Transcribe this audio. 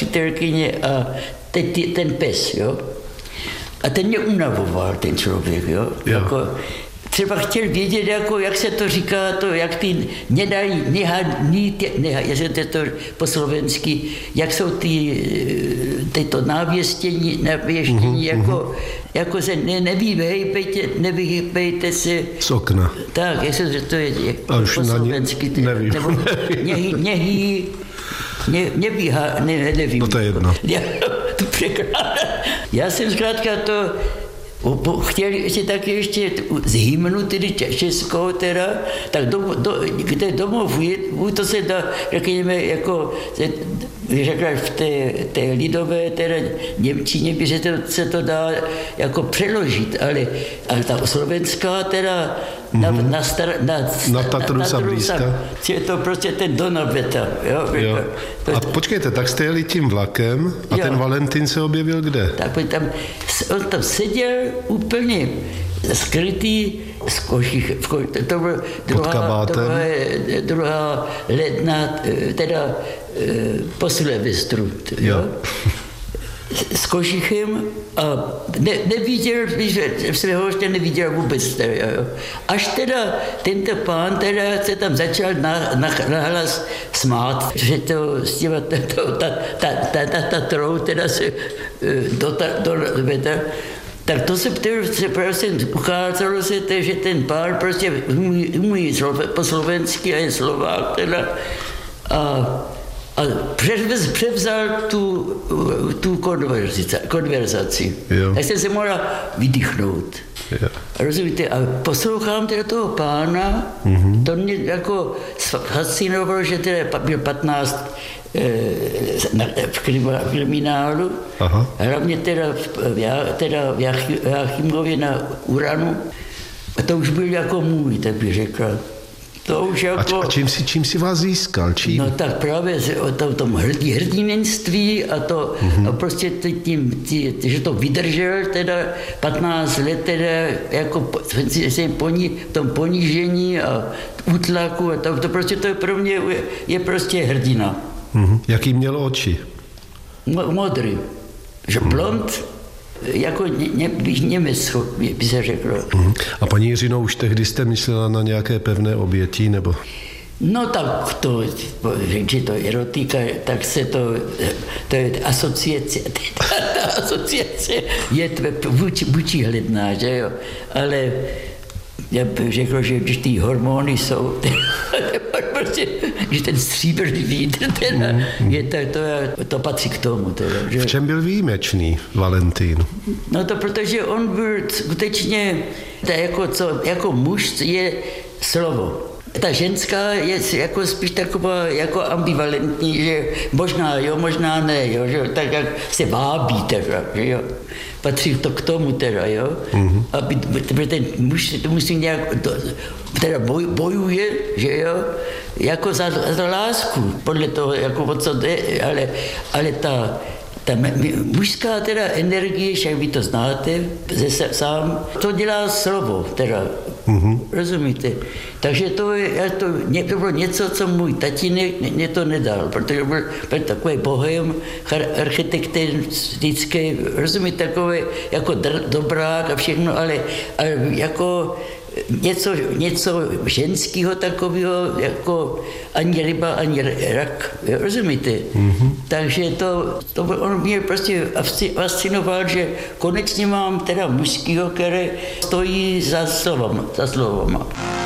přítelkyně a teď ten pes, jo. A ten mě unavoval, ten člověk, jo. Jako, třeba chtěl vědět, jako, jak se to říká, to, jak ty jestli to je to po slovensky, jak jsou tyto návěstění jako se nevyhejpejte se z okna. Tak, jestli to je po slovensky. Nevím. Nebo nevím. No to je jedno. Já jsem zkrátka to chtěl ještě taky ještě z hymnu, tedy českou teda, tak kde domov je, to se dá, řekněme, jako řekla v té lidové teda němčině, že se to dá jako přeložit, ale ta slovenská teda na Tatru sa blízka. Je to prostě ten Donaveta. Jo. A počkejte, tak jste jeli tím vlakem a ten Valentín se objevil kde? Tak on tam seděl úplně skrytý z koších. To bylo druhá ledna, teda po Silvestru. Jo. S košichem a neviděl, svého ještě neviděl vůbec. Jo. Až teda tento pán teda se tam začal nahlas smát, že to s těma Tatrou teda se tak to se prostě ukázalo se, že ten pán prostě umí po slovensky a je Slovák teda a převzal tu konverzaci. Tak jsem se mohla vydýchnout. Rozumíte? A poslouchám teda toho pána, to mě jako fascinovalo, že teda byl 15 v kriminálu, hlavně teda v Jáchymově na Uranu. A to už byl jako můj, tak bych řekl. To už jako... A čím si vás získal? Čím? No tak právě o tom hrdinenství a to a prostě tím, že to vydržel teda 15 let teda jako v tom ponížení a útlaku a to prostě to pro mě je prostě hrdina. Jaký měl oči? Modrý. Že blond, jako Němec, by se řeklo. A paní Jiřino, už tehdy jste myslela na nějaké pevné oběti, nebo? No tak to, že to erotika, tak se to je asociace. Ta asociace je vůči hledná, že jo. Ale já bych řekl, že když ty hormony jsou, prostě, že ten stříbrný vítr, to patří k tomu. Teda, že... V čem byl výjimečný Valentín? No to protože on byl skutečně, jako muž je slovo. Ta ženská je jako spíš taková jako ambivalentní, že možná jo, možná ne, jo, že tak jak se vábí teda, že jo. Patří to k tomu teda, jo. Aby ten muž to musí nějak, teda bojuje, že jo, jako za lásku, podle toho, jako o co jde, ale ta mužská teda energie, však vy to znáte sám, to dělá slovo teda, rozumíte? Takže to bylo něco, co můj tatínek mě to nedal, protože byl takový bohem, architektonický, rozumíte, takový jako dobrák a všechno, ale jako něco ženského takového, jako ani ryba, ani rak, rozumíte? Takže on mě prostě fascinoval, že konečně mám teda mužského, který stojí za slovama.